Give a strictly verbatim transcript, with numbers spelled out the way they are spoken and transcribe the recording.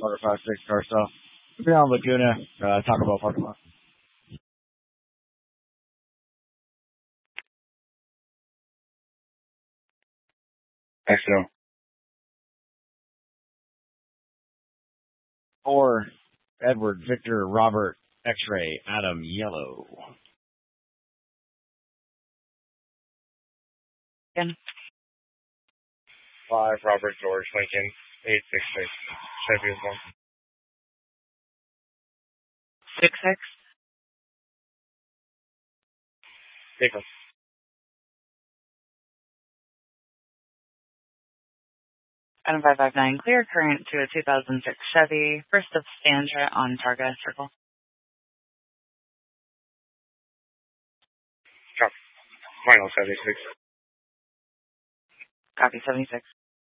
Parker five six car stuff. We're on Laguna, uh, Taco Bell parking lot. Excellent. Four, Edward, Victor, Robert, X-ray, Adam, yellow. Again. Five, Robert, George, Lincoln, eight six six, Chevy is one. Six six. Paper. Adam five five nine, clear current to a two thousand six Chevy, first of Sandra on Targa Circle. Copy. Final seventy-six. Copy seventy-six.